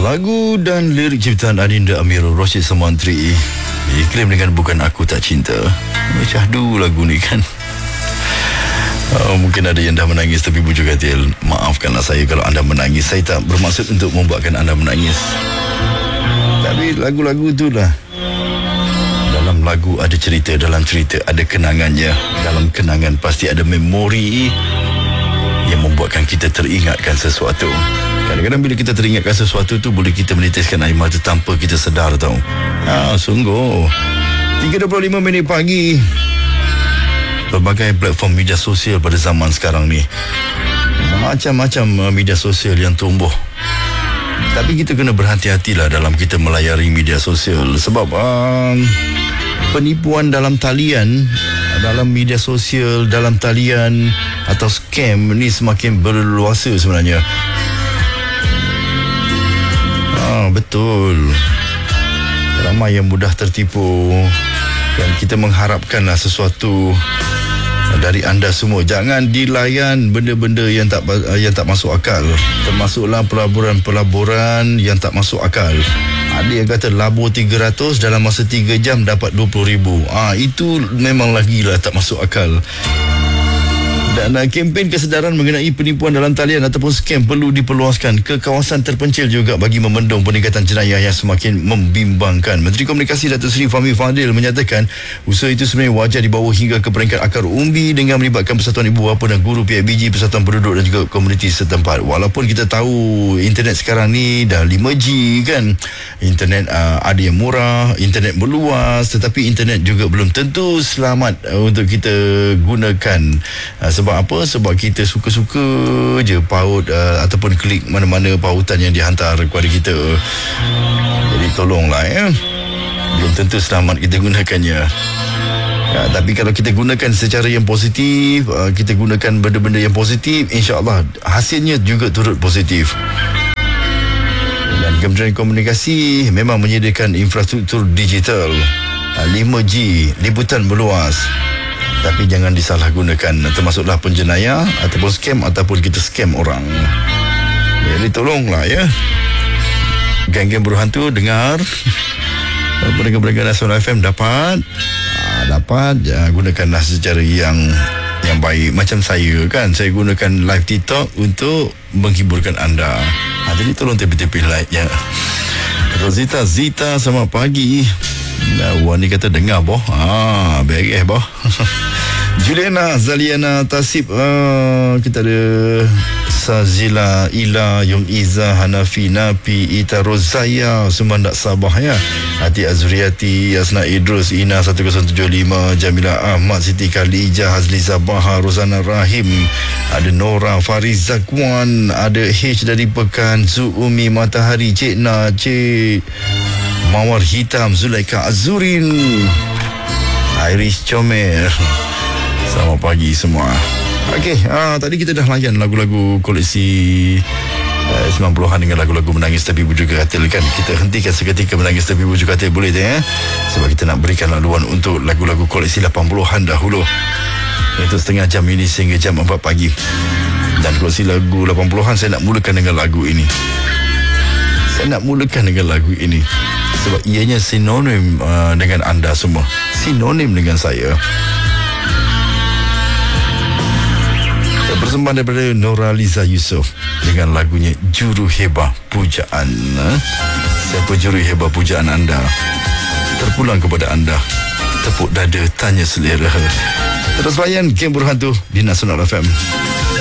Lagu dan lirik ciptaan Adinda Amirul Rashid Samantri diklaim dengan Bukan Aku Tak Cinta. Syahdu lagu ni kan. Mungkin ada yang dah menangis, tapi Bujuk Katil, maafkanlah saya kalau anda menangis. Saya tak bermaksud untuk membuatkan anda menangis, tapi lagu-lagu itulah. Dalam lagu ada cerita, dalam cerita ada kenangannya, dalam kenangan pasti ada memori yang membuatkan kita teringatkan sesuatu. Kadang-kadang bila kita teringatkan sesuatu tu, boleh kita menitiskan air mata tanpa kita sedar tau. Sungguh 3.25 minit pagi. Berbagai platform media sosial pada zaman sekarang ni, macam-macam media sosial yang tumbuh. Tapi kita kena berhati-hatilah dalam kita melayari media sosial. Sebab penipuan dalam talian, dalam media sosial, dalam talian atau scam ni semakin berleluasa sebenarnya. Betul, ramai yang mudah tertipu. Dan kita mengharapkanlah sesuatu dari anda semua. Jangan dilayan benda-benda yang tak masuk akal. Termasuklah pelaburan-pelaburan yang tak masuk akal. Ada yang kata labur 300 dalam masa 3 jam dapat 20,000. Itu memang lagi lah tak masuk akal. Dan kempen kesedaran mengenai penipuan dalam talian ataupun scam perlu diperluaskan ke kawasan terpencil juga bagi membendung peningkatan jenayah yang semakin membimbangkan. Menteri Komunikasi Datuk Seri Fahmi Fadil menyatakan usaha itu sebenarnya wajar dibawa hingga ke peringkat akar umbi dengan melibatkan Persatuan Ibu Bapa dan Guru PIBG, Persatuan Penduduk dan juga komuniti setempat. Walaupun kita tahu internet sekarang ni dah 5G kan, internet ada yang murah, internet meluas, tetapi internet juga belum tentu selamat untuk kita gunakan. Sebab apa? Sebab kita suka-suka je paut ataupun klik mana-mana pautan yang dihantar kepada kita. Jadi tolonglah belum tentu selamat kita gunakannya. Tapi kalau kita gunakan secara yang positif, kita gunakan benda-benda yang positif, insya-Allah hasilnya juga turut positif. Dan Kementerian Komunikasi memang menyediakan infrastruktur digital 5G, liputan meluas. Tapi jangan disalahgunakan, termasuklah penjenayah ataupun scam ataupun kita scam orang. Jadi tolonglah geng-geng berhantu dengar. Pendengar-pendengar Nasional FM dapat gunakanlah secara yang baik. Macam saya kan, saya gunakan live TikTok untuk menghiburkan anda. Jadi tolong tepi-tepi like-nya. Rosita Zita, selamat pagi. Wan ni kata dengar boh. Beres boh. Juliana Zaliana Tasib, kita ada Sazila Ila Yung Iza Hanafi Napi Ita Rozaya Sumandak Sabah Hati Azriati Asna Idrus Ina 1075 Jamila Ahmad Siti Khalijah Hazli Zabaha Rozana Rahim, ada Nora Fariz Zakwan, ada H dari Pekan, Zuumi Matahari, Cik Na, Cik Mawar Hitam, Zulaika Azurin, Iris Comel. Selamat pagi semua. Okey, tadi kita dah layan lagu-lagu koleksi 90-an dengan lagu-lagu menangis tapi Bujuk Katil kan. Kita hentikan seketika menangis tapi Bujuk Katil, boleh tak sebab kita nak berikan laluan untuk lagu-lagu koleksi 80-an dahulu. Untuk setengah jam ini sehingga jam 4 pagi. Dan koleksi lagu 80-an saya nak mulakan dengan lagu ini. Sebab ianya sinonim dengan anda semua, sinonim dengan saya. Persembahan daripada Nora Liza Yusof dengan lagunya Juru Hebah Pujaan. Siapa juru hebah pujaan anda? Terpulang kepada anda. Tepuk dada, tanya selera. Terus layan Game Berhantu di Nasional FM.